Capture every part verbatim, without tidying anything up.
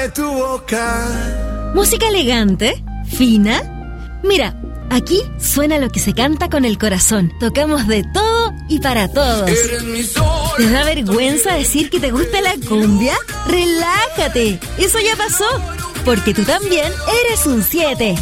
Tu boca. Música elegante, fina. Mira, aquí suena lo que se canta con el corazón. Tocamos de todo y para todos. ¿Te da vergüenza decir que te gusta la cumbia? ¡Relájate! Eso ya pasó, porque tú también eres un siete.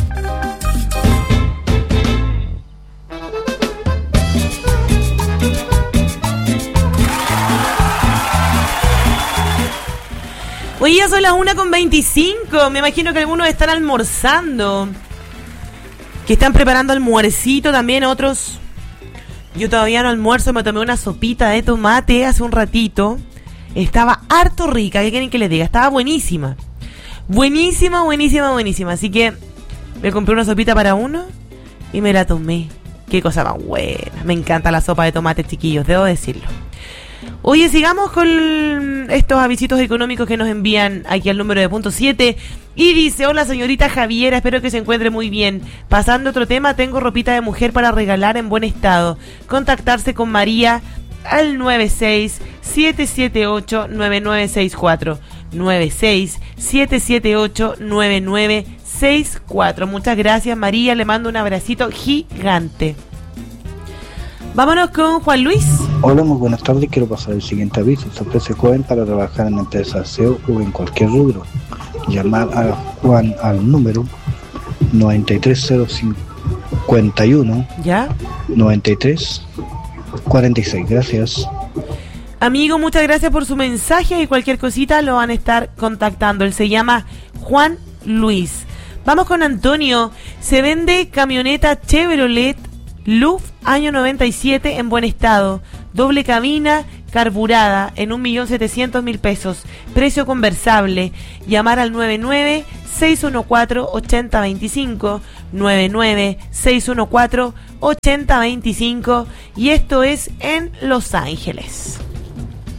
Oye, ya son las una con veinticinco. Me imagino que algunos están almorzando, que están preparando almuercito también, otros. Yo todavía no almuerzo, me tomé una sopita de tomate hace un ratito. Estaba harto rica, ¿qué quieren que les diga? Estaba buenísima. Buenísima, buenísima, buenísima. Así que me compré una sopita para uno y me la tomé. Qué cosa más buena. Me encanta la sopa de tomate, chiquillos, debo decirlo. Oye, sigamos con estos avisitos económicos que nos envían aquí al número de punto siete. Y dice: hola señorita Javiera, espero que se encuentre muy bien. Pasando otro tema, tengo ropita de mujer para regalar en buen estado. Contactarse con María al nueve seis siete siete ocho nueve nueve seis cuatro. nueve seis siete siete ocho nueve nueve seis cuatro. Muchas gracias, María, le mando un abracito gigante. Vámonos con Juan Luis. Hola, muy buenas tardes. Quiero pasar el siguiente aviso. Se ofrece joven para trabajar en empresas S E O o en cualquier rubro. Llamar a Juan al número noventa y tres cero cincuenta y uno. ¿Ya? noventa y tres cuarenta y seis. Gracias. Amigo, muchas gracias por su mensaje y cualquier cosita lo van a estar contactando. Él se llama Juan Luis. Vamos con Antonio. Se vende camioneta Chevrolet Luf año noventa y siete en buen estado, doble cabina, carburada, en un millón setecientos mil pesos, precio conversable. Llamar al nueve nueve seis uno cuatro ocho cero dos cinco, nueve nueve seis uno cuatro ocho cero dos cinco, y esto es en Los Ángeles.